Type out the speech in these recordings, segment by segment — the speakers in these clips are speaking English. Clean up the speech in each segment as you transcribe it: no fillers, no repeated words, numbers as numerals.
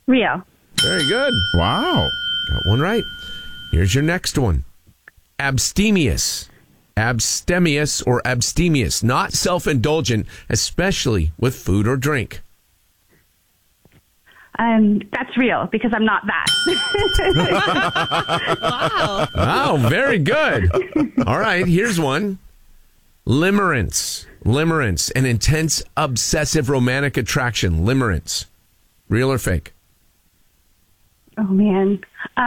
Real. Very good. Wow. Got one right. Here's your next one. Abstemious. Abstemious or abstemious. Not self-indulgent, especially with food or drink. That's real because I'm not that. Wow, very good. All right, here's one. Limerence. Limerence, an intense, obsessive romantic attraction. Limerence. Real or fake? Oh, man.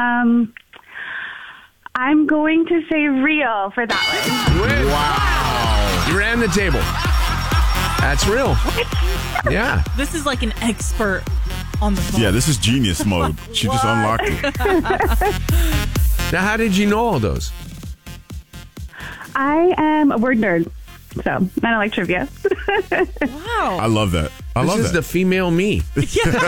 I'm going to say real for that one. Win. Wow. You ran the table. That's real. Yeah. This is like an expert on the phone. Yeah, this is genius mode. She just unlocked it. Now, how did you know all those? I am a word nerd, so I don't like trivia. Wow. I love that. This is the female me. We need to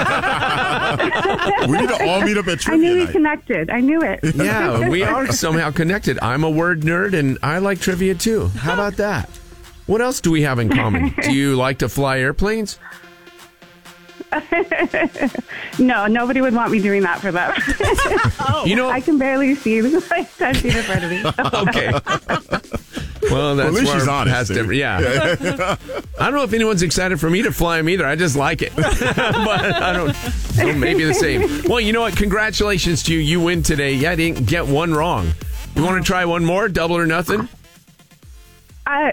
all meet up at I trivia knew we night. connected. I knew it. Yeah, we are somehow connected. I'm a word nerd, and I like trivia, too. How about that? What else do we have in common? Do you like to fly airplanes? No, nobody would want me doing that for them. You know, I can barely see like 10 feet in front of me. okay. Well, that's at least where she's our honest, paths Dave. differ. Yeah. I don't know if anyone's excited for me to fly them either. I just like it. But I don't. Well, maybe the same. Well, you know what? Congratulations to you. You win today. Yeah, I didn't get one wrong. You want to try one more? Double or nothing? I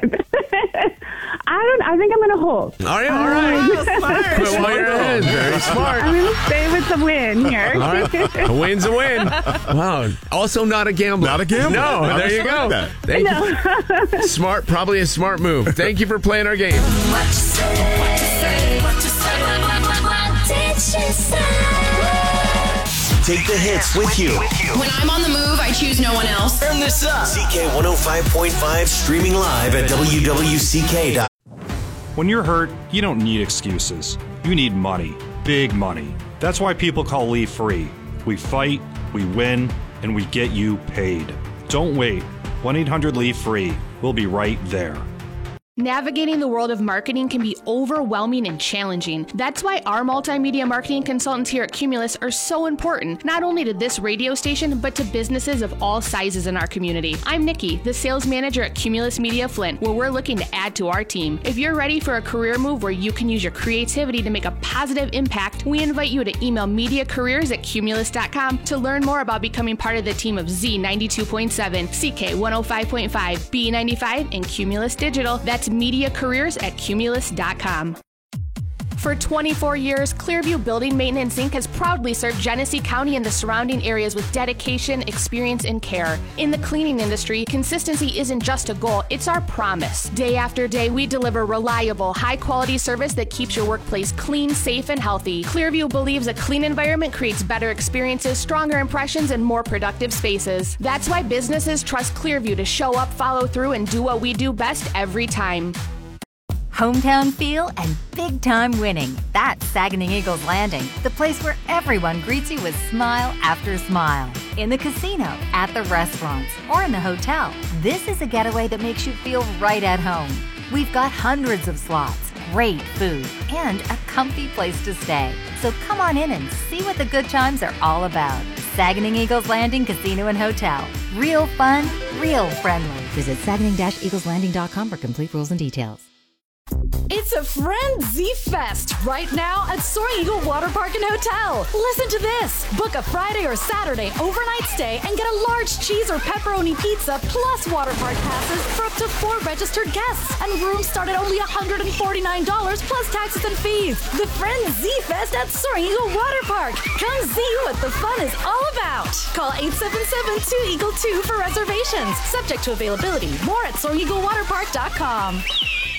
think I'm going to hold. All right. Quit while you're ahead. Very smart. I'm going to stay with the win here. All right. A win's a win. Wow. Also not a gambler. Not a gambler. No, I there you respect go. that. Thank you. Smart, probably a smart move. Thank you for playing our game. What you say? What you say? What you say? What did she say? Take the hits with you. When I'm on the move, I choose no one else. Turn this up. CK 105.5 streaming live at WWCK. When you're hurt, you don't need excuses. You need money. Big money. That's why people call Leave Free. We fight, we win, and we get you paid. Don't wait. 1-800-LEAVE-FREE. We'll be right there. Navigating the world of marketing can be overwhelming and challenging. That's why our multimedia marketing consultants here at Cumulus are so important, not only to this radio station, but to businesses of all sizes in our community. I'm Nikki, the sales manager at Cumulus Media Flint, where we're looking to add to our team. If you're ready for a career move where you can use your creativity to make a positive impact, we invite you to email mediacareers@cumulus.com to learn more about becoming part of the team of Z92.7, CK 105.5, B95, and Cumulus Digital. That's mediacareers@cumulus.com. For 24 years, Clearview Building Maintenance Inc. has proudly served Genesee County and the surrounding areas with dedication, experience, and care. In the cleaning industry, consistency isn't just a goal, it's our promise. Day after day, we deliver reliable, high-quality service that keeps your workplace clean, safe, and healthy. Clearview believes a clean environment creates better experiences, stronger impressions, and more productive spaces. That's why businesses trust Clearview to show up, follow through, and do what we do best every time. Hometown feel and big-time winning. That's Saginaw Eagles Landing, the place where everyone greets you with smile after smile. In the casino, at the restaurants, or in the hotel, this is a getaway that makes you feel right at home. We've got hundreds of slots, great food, and a comfy place to stay. So come on in and see what the good times are all about. Saginaw Eagles Landing Casino and Hotel. Real fun, real friendly. Visit Saginaw-EaglesLanding.com for complete rules and details. It's a Frenzy Fest right now at Soaring Eagle Water Park and Hotel. Listen to this. Book a Friday or Saturday overnight stay and get a large cheese or pepperoni pizza plus water park passes for up to 4 registered guests. And rooms start at only $149 plus taxes and fees. The Frenzy Fest at Soaring Eagle Water Park. Come see what the fun is all about. Call 877-2-EAGLE-2 for reservations. Subject to availability. More at SoaringEagleWaterPark.com.